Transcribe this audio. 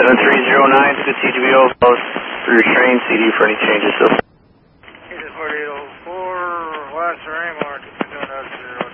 7309, good CGBO, post through train CD for any changes. So. 4804, West Raymore, 220.